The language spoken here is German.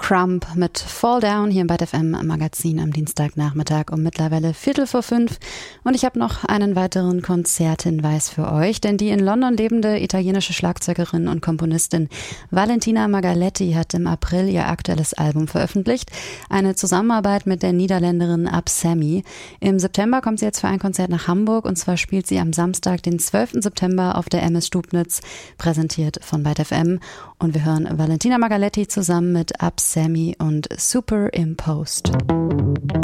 Crump mit Fall Down hier im Byte FM Magazin am Dienstagnachmittag um mittlerweile 4:45. Und ich habe noch einen weiteren Konzerthinweis für euch, denn die in London lebende italienische Schlagzeugerin und Komponistin Valentina Magaletti hat im April ihr aktuelles Album veröffentlicht, eine Zusammenarbeit mit der Niederländerin Absamy. Im September kommt sie jetzt für ein Konzert nach Hamburg, und zwar spielt sie am Samstag, den 12. September auf der MS Stubnitz, präsentiert von Byte FM. Und wir hören Valentina Magaletti zusammen mit Absamy und Superimposed.